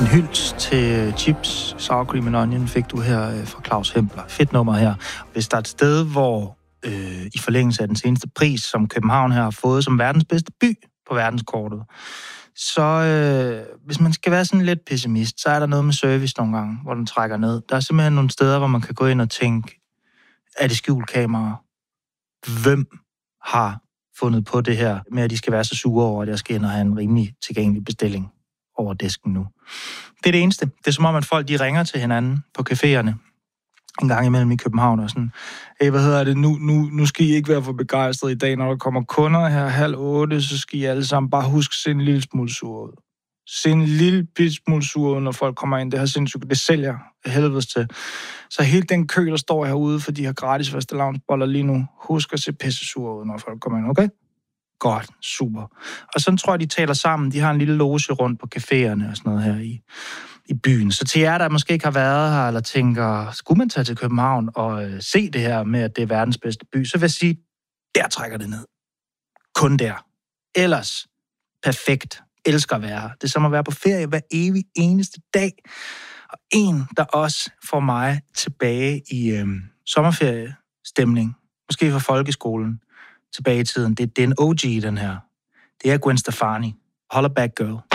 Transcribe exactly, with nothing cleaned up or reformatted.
En hyldest til Chips, Sour Cream and Onion fik du her fra Claus Hempler. Fedt nummer her. Hvis der er et sted, hvor øh, i forlængelse af den seneste pris, som København her har fået som verdens bedste by på verdenskortet, så øh, hvis man skal være sådan lidt pessimist, så er der noget med service nogle gange, hvor den trækker ned. Der er simpelthen nogle steder, hvor man kan gå ind og tænke, er det skjulkameraer? Hvem har fundet på det her med, at de skal være så sure over, at jeg skal ind og have en rimelig tilgængelig bestilling over disken nu? Det er det eneste. Det er som om, at folk de ringer til hinanden på caféerne en gang imellem i København og sådan, hey, hvad hedder det, nu, nu, nu skal I ikke være for begejstrede i dag, når der kommer kunder her halv otte, så skal I alle sammen bare huske at se en lille smule sur ud. Se en lille smule sur ud, når folk kommer ind. Det har sindssygt, det sælger helvedes til. Så hele den kø, der står herude for de her gratis fastelavnsboller lige nu, husk at se pisse sur ud, når folk kommer ind, okay? Godt, super. Og sådan tror jeg, de taler sammen. De har en lille loge rundt på caféerne og sådan noget her i, i byen. Så til jer, der måske ikke har været her, eller tænker, skulle man tage til København og øh, se det her med, at det er verdens bedste by, så vil jeg sige, der trækker det ned. Kun der. Ellers, perfekt. Elsker at være her. Det er som at være på ferie hver evig eneste dag. Og en, der også får mig tilbage i øh, sommerferiestemning, måske fra folkeskolen, tilbage i tiden. Det, det er en O G, den her. Det er Gwen Stefani. Holla Back Girl.